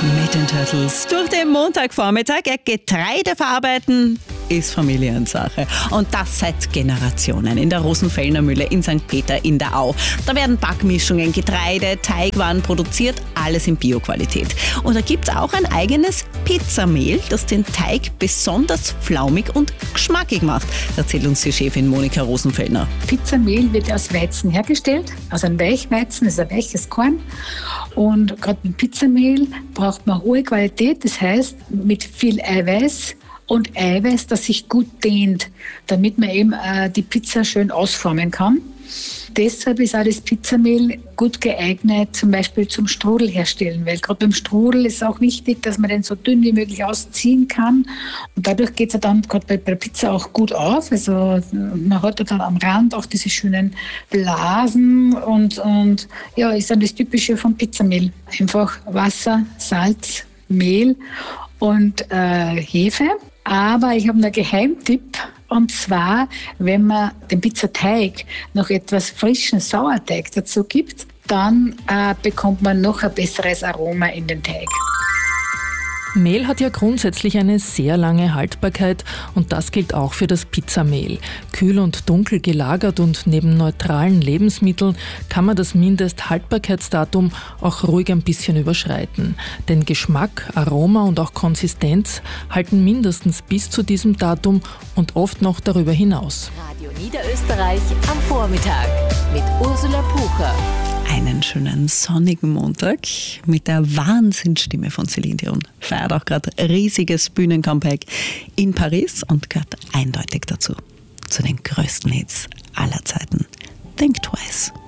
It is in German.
Mit den Turtles durch den Montagvormittag. Getreide verarbeiten ist Familiensache. Und das seit Generationen in der Rosenfellner Mühle in St. Peter in der Au. Da werden Backmischungen, Getreide, Teigwaren produziert, alles in Bioqualität. Und da gibt es auch ein eigenes Pizzamehl, das den Teig besonders flaumig und geschmackig macht, erzählt uns die Chefin Monika Rosenfellner. Pizzamehl wird aus Weizen hergestellt, aus einem Weichweizen, das ist ein weiches Korn. Und gerade mit Pizzamehl braucht man hohe Qualität, das heißt mit viel Eiweiß und Eiweiß, das sich gut dehnt, damit man eben die Pizza schön ausformen kann. Deshalb ist auch das Pizzamehl gut geeignet, zum Beispiel zum Strudel herstellen, weil gerade beim Strudel ist auch wichtig, dass man den so dünn wie möglich ausziehen kann. Und dadurch geht es ja dann gerade bei der Pizza auch gut auf. Also man hat ja dann am Rand auch diese schönen Blasen und ja, ist dann das Typische vom Pizzamehl. Einfach Wasser, Salz, Mehl und Hefe. Aber ich habe einen Geheimtipp. Und zwar, wenn man den Pizzateig noch etwas frischen Sauerteig dazu gibt, dann bekommt man noch ein besseres Aroma in den Teig. Mehl hat ja grundsätzlich eine sehr lange Haltbarkeit und das gilt auch für das Pizzamehl. Kühl und dunkel gelagert und neben neutralen Lebensmitteln kann man das Mindesthaltbarkeitsdatum auch ruhig ein bisschen überschreiten. Denn Geschmack, Aroma und auch Konsistenz halten mindestens bis zu diesem Datum und oft noch darüber hinaus. Radio Niederösterreich am Vormittag mit Ursula Pucher. Einen schönen sonnigen Montag mit der Wahnsinnsstimme von Celine Dion. Feiert auch gerade riesiges Bühnencomeback in Paris und gehört eindeutig dazu. Zu den größten Hits aller Zeiten. Think Twice.